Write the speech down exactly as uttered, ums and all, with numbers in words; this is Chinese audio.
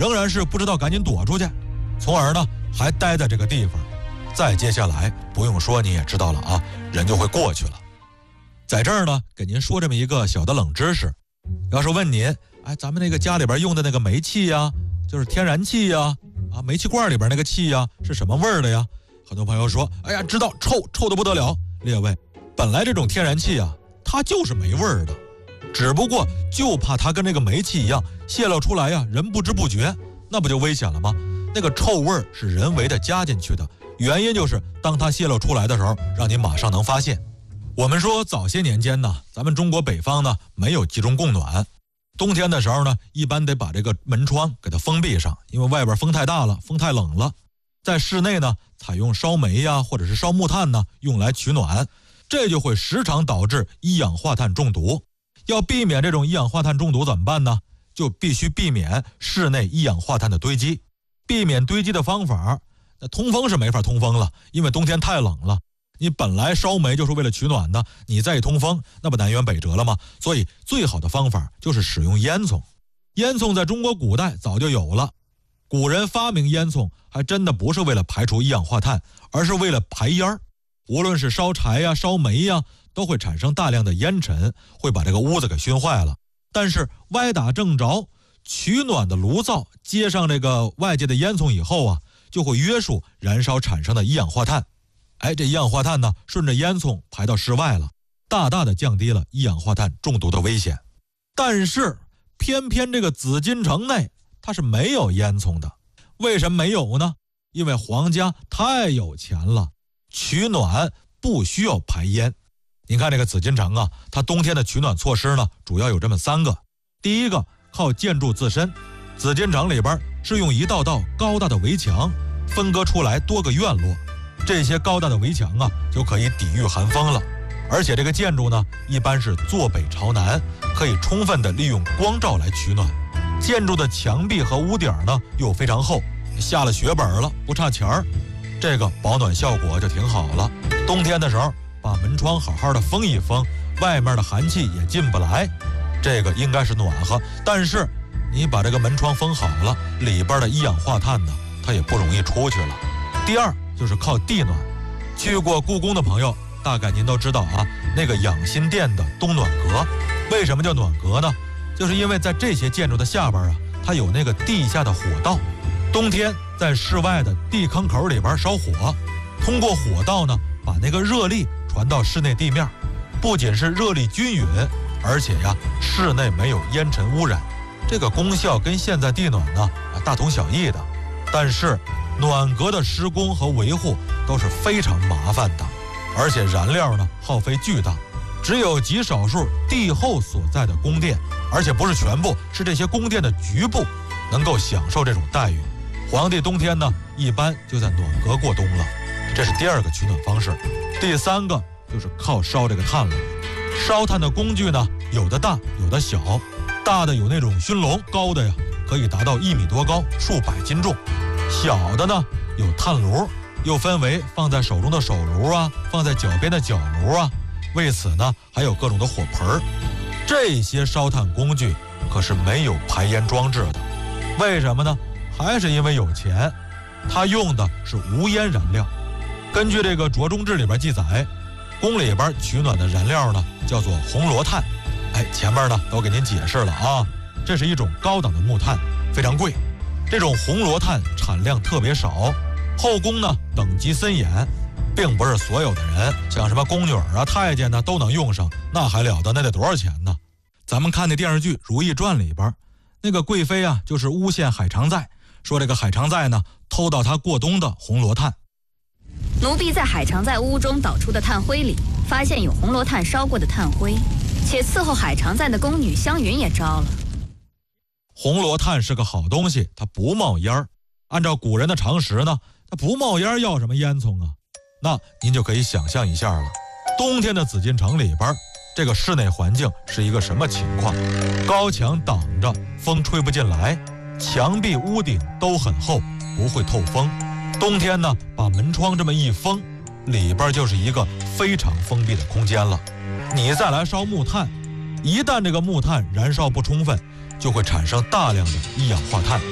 仍然是不知道赶紧躲出去，从而呢还待在这个地方。再接下来不用说你也知道了啊，人就会过去了。在这儿呢给您说这么一个小的冷知识，要是问您，哎，咱们那个家里边用的那个煤气呀，就是天然气呀，啊，煤气罐里边那个气呀是什么味儿的呀？很多朋友说，哎呀，知道，臭，臭得不得了。列位，本来这种天然气啊，它就是没味儿的，只不过就怕它跟那个煤气一样泄露出来呀，人不知不觉，那不就危险了吗？那个臭味儿是人为的加进去的，原因就是当它泄露出来的时候，让你马上能发现。我们说早些年间呢，咱们中国北方呢没有集中供暖，冬天的时候呢，一般得把这个门窗给它封闭上，因为外边风太大了，风太冷了。在室内呢，采用烧煤呀，或者是烧木炭呢，用来取暖，这就会时常导致一氧化碳中毒。要避免这种一氧化碳中毒怎么办呢？就必须避免室内一氧化碳的堆积。避免堆积的方法，那通风是没法通风了，因为冬天太冷了。你本来烧煤就是为了取暖的，你再通风，那不南辕北辙了吗？所以最好的方法就是使用烟囱。烟囱在中国古代早就有了，古人发明烟囱还真的不是为了排除一氧化碳，而是为了排烟。无论是烧柴呀、烧煤呀，都会产生大量的烟尘，会把这个屋子给熏坏了。但是歪打正着，取暖的炉灶接上这个外界的烟囱以后啊，就会约束燃烧产生的一氧化碳。哎，这一氧化碳呢，顺着烟囱排到室外了，大大的降低了一氧化碳中毒的危险。但是偏偏这个紫禁城内它是没有烟囱的。为什么没有呢？因为皇家太有钱了，取暖不需要排烟。您看这个紫禁城啊，它冬天的取暖措施呢，主要有这么三个。第一个，靠建筑自身，紫禁城里边是用一道道高大的围墙分割出来多个院落，这些高大的围墙啊，就可以抵御寒风了。而且这个建筑呢，一般是坐北朝南，可以充分的利用光照来取暖。建筑的墙壁和屋顶呢又非常厚，下了血本了，不差钱儿，这个保暖效果就挺好了。冬天的时候把门窗好好的封一封，外面的寒气也进不来，这个应该是暖和。但是你把这个门窗封好了，里边的一氧化碳呢，它也不容易出去了。第二就是靠地暖。去过故宫的朋友大概您都知道啊，那个养心殿的东暖阁，为什么叫暖阁呢？就是因为在这些建筑的下边啊，它有那个地下的火道，冬天在室外的地坑口里边烧火，通过火道呢，把那个热力传到室内地面，不仅是热力均匀，而且呀，室内没有烟尘污染，这个功效跟现在地暖呢大同小异的。但是暖阁的施工和维护都是非常麻烦的，而且燃料呢耗费巨大，只有极少数帝后所在的宫殿，而且不是全部，是这些宫殿的局部能够享受这种待遇。皇帝冬天呢一般就在暖阁过冬了，这是第二个取暖方式。第三个就是靠烧这个炭了。烧炭的工具呢有的大有的小，大的有那种熏笼，高的呀可以达到一米多高，数百斤重。小的呢有炭炉，又分为放在手中的手炉啊，放在脚边的脚炉啊，为此呢还有各种的火盆儿。这些烧炭工具可是没有排烟装置的，为什么呢？还是因为有钱，它用的是无烟燃料。根据这个《卓中志》里边记载，宫里边取暖的燃料呢叫做红罗炭。哎，前面呢都给您解释了啊，这是一种高档的木炭，非常贵。这种红罗炭产量特别少，后宫呢等级森严，并不是所有的人，像什么宫女啊、太监呢都能用上，那还了得，那得多少钱呢？咱们看那电视剧《如懿传》里边，那个贵妃啊就是诬陷海常在，说这个海常在呢偷到她过冬的红罗炭。 奴婢在海常在屋中倒出的炭灰里发现有红罗炭烧过的炭灰，且伺候海常在的宫女湘云也招了。 红罗炭是个好东西，它不冒烟儿。按照古人的常识呢，它不冒烟要什么烟囱啊？那您就可以想象一下了，冬天的紫禁城里边，这个室内环境是一个什么情况？高墙挡着，风吹不进来，墙壁屋顶都很厚，不会透风。冬天呢，把门窗这么一封，里边就是一个非常封闭的空间了。你再来烧木炭，一旦这个木炭燃烧不充分，就会产生大量的一氧化碳。